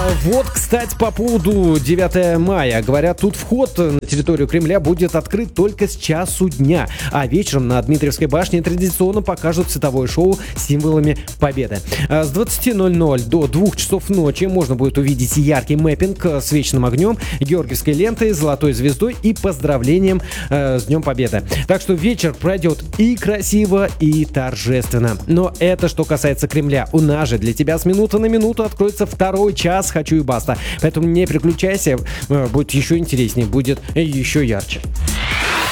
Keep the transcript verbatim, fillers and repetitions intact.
Вот, кстати, по поводу девятого мая. Говорят, тут вход на территорию Кремля будет открыт только с часу дня. А вечером на Дмитриевской башне традиционно покажут световое шоу с символами победы. С двадцати ноль-ноль до двух часов ночи можно будет увидеть яркий мэппинг с вечным огнем, георгиевской лентой, золотой звездой и поздравлением э, с Днем Победы. Так что вечер пройдет и красиво, и торжественно. Но это что касается Кремля. У нас же для тебя с минуты на минуту откроется второй час «Хочу и баста». Поэтому не переключайся, будет еще интереснее, будет еще ярче.